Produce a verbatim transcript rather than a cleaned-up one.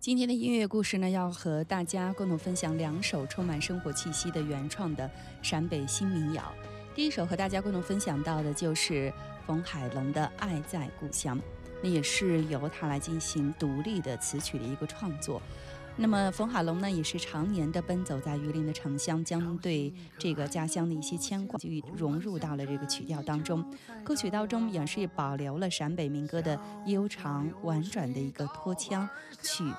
今天的音乐故事呢，要和大家共同分享两首充满生活气息的原创的陕北新民谣。第一首和大家共同分享到的就是冯海龙的《爱在故乡》，那也是由他来进行独立的词曲的一个创作。那么冯海龙呢，也是常年的奔走在榆林的城乡，将对这个家乡的一些牵挂就融入到了这个曲调当中。歌曲当中也是保留了陕北民歌的悠长婉转的一个拖腔，曲